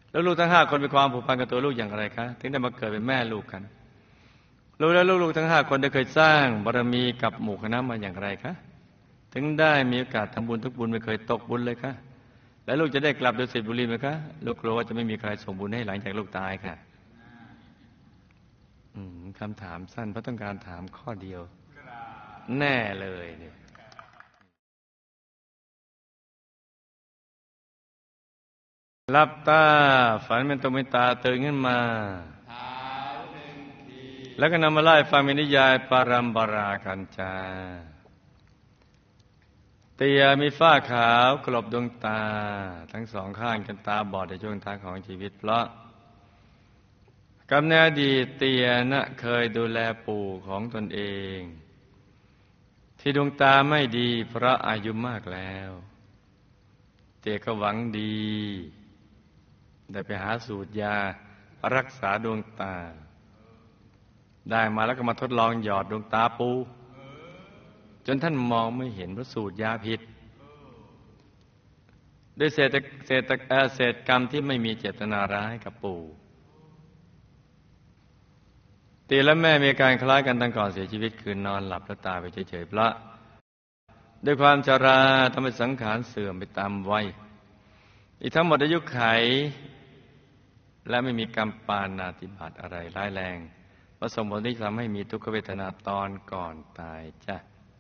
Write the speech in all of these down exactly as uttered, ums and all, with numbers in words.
แล้วลูกทั้งห้าคนมีความผูกพันกับตัวลูกอย่างไรคะถึงได้มาเกิดเป็นแม่ลูกกันลูกและลูกๆทั้งห้าคนได้เคยสร้างบารมีกับหมู่คณะมาอย่างไรคะถึงได้มีโอกาสทำบุญทุกบุญไม่เคยตกบุญเลยคะและลูกจะได้กลับดุสิตบุรีไหมคะลูกกลัวว่าจะไม่มีใครส่งบุญให้หลังจากลูกตายค่ะคำถามสั้นเพราะต้องการถามข้อเดียวแน่เลยเนี่ยหลับตาฝันเป็นตุเป็นตาตื่นขึ้นมาแล้วก็นำมาไล่ฟังเป็นนิยายปารัมปรากันจาเตียมีฝ้าขาวกลบดวงตาทั้งสองข้างจนตาบอดในช่วงท้ายของชีวิตเพราะกำเนิดอดีตเตียนะเคยดูแลปู่ของตนเองที่ดวงตาไม่ดีเพราะอายุมากแล้วเตียก็หวังดีได้ไปหาสูตรยารักษาดวงตาได้มาแล้วก็มาทดลองหยอดดวงตาปู่จนท่านมองไม่เห็นเพราะสูตรยาผิดด้วยเศษเศษเศษกรรมที่ไม่มีเจตนาร้ายกับปู่ตีและแม่มีการคล้ายกันตั้งก่อนเสียชีวิตคือนอนหลับแล้วตายไปเฉยๆเพราะด้วยความชราทำให้สังขารเสื่อมไปตามวัยอีกทั้งหมดอายุไขและไม่มีกรรมปาณาติบาตอะไรร้ายแรงผสมผลที่ทำให้มีทุกขเวทนาตอนก่อนตายจ้ะ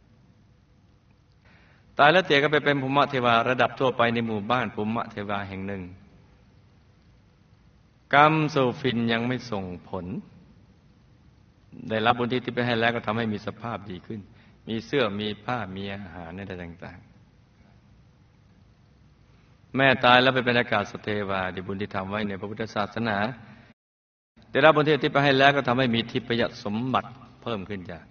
ตายแล้วเตี๋ยก็ไปเป็นภูมิเทวาระดับทั่วไปในหมู่บ้านภูมิเทวาแห่งหนึ่งกรรมสูฟินยังไม่ส่งผลได้รับบุญที่ติดไปให้แล้วก็ทำให้มีสภาพดีขึ้นมีเสื้อมีผ้ามีอาหารอะไรต่างๆแม่ตายแล้วไปเป็นอากาศสเทวาดีบุญที่ทำไว้ในพระพุทธศาสนาได้รับบุญที่ติดไปให้แล้วก็ทำให้มีทิพยสมบัติเพิ่มขึ้นจ้ะ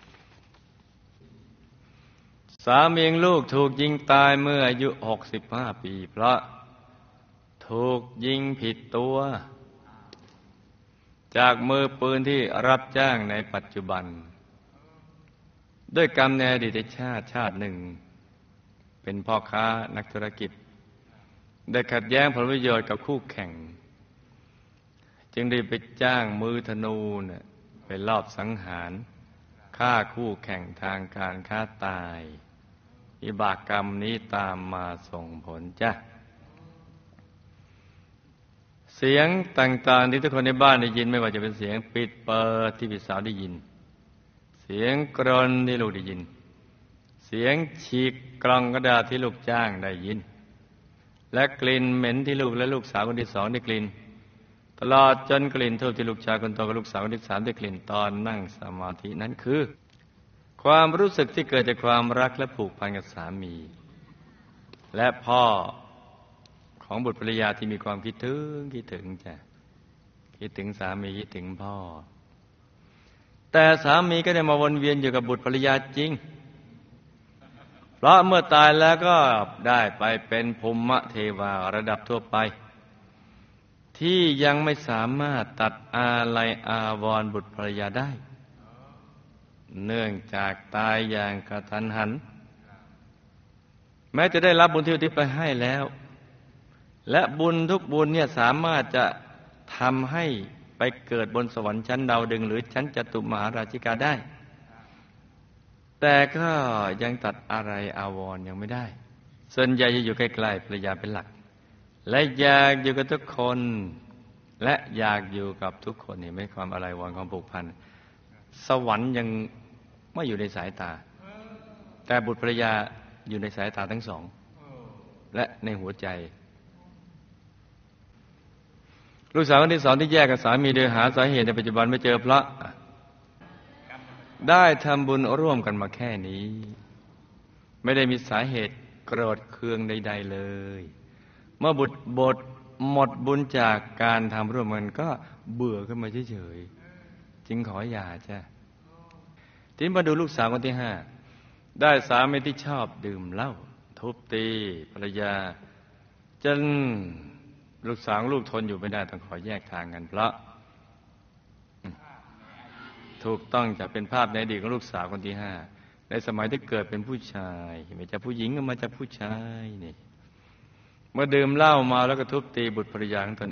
สามีลูกถูกยิงตายเมื่ออายุหกสิบห้าปีเพราะถูกยิงผิดตัวจากมือปืนที่รับจ้างในปัจจุบันด้วยกรรมในอดีตชาติชาติหนึ่งเป็นพ่อค้านักธุรกิจได้ขัดแย้งผลประโยชน์กับคู่แข่งจึงได้ไปจ้างมือธนูเนี่ยไปลอบสังหารฆ่าคู่แข่งทางการค้าตายวิบากกรรมนี้ตามมาส่งผลจ้ะเสียงต่างๆที่ทุกคนในบ้านได้ยินไม่ว่าจะเป็นเสียงปิดเปิดที่พี่สาวได้ยินเสียงกรนที่ลูกได้ยินเสียงฉีกกล่องกระดาษที่ลูกจ้างได้ยินและกลิ่นเหม็นที่ลูกและลูกสาวคนที่สองได้กลิ่นตลอดจนกลิ่นทูบที่ลูกชายคนโตกับลูกสาวคนที่สามได้กลิ่นตอนนั่งสมาธินั้นคือความรู้สึกที่เกิดจากความรักและผูกพันกับสามีและพ่อของบุตรภรรยาที่มีความคิดถึงคิดถึงจ้ะคิดถึงสามีคิดถึงพ่อแต่สามีก็ได้มาวนเวียนอยู่กับบุตรภรรยาจริงเพราะเมื่อตายแล้วก็ได้ไปเป็นภูมิเทวาระดับทั่วไปที่ยังไม่สามารถตัดอาลัยอาวรณ์บุตรภรรยาได้เนื่องจากตายอย่างกระทันหันแม้จะได้รับบุญที่อุทิศไปให้แล้วและบุญทุกบุญเนี่ยสามารถจะทำให้ไปเกิดบนสวรรค์ชั้นดาวดึงส์หรือชั้นจตุมหาราชิกาได้แต่ก็ยังตัดอะไรอาวรณ์ยังไม่ได้ส่วนใหญ่จะอยู่ใกล้ๆภรรยาเป็นหลักและอยากอยู่กับทุกคนและอยากอยู่กับทุกคนนี่ไม่ความอะไรวรความผูกพันสวรรค์ยังไม่อยู่ในสายตาแต่บุตรภรรยาอยู่ในสายตาทั้งสองและในหัวใจลูกสาวคนที่สองที่แยกกับสามีโดยหาสาเหตุในปัจจุบันไม่เจอเพราะได้ทำบุญร่วมกันมาแค่นี้ไม่ได้มีสาเหตุโกรธเคืองใดๆเลยเมื่อบุตรบทหมดบุญจากการทำร่วมกันก็เบื่อขึ้นมาเฉยๆจึงขอหย่าจ้ะทีนี้มาดูลูกสาวคนที่ห้าได้สามีที่ชอบดื่มเหล้าทุบตีภรรยาจนลูกสาวลูกทนอยู่ไม่ได้ต้องขอแยกทางกันเพราะถูกต้องจะเป็นภาพในอดีตของลูกสาวคนที่ห้าในสมัยที่เกิดเป็นผู้ชายไม่ใช่ผู้หญิงก็มาจากผู้ชายนี่เมื่อดื่มเหล้ามาแล้วก็ทุบตีบุตรภรรยาของตน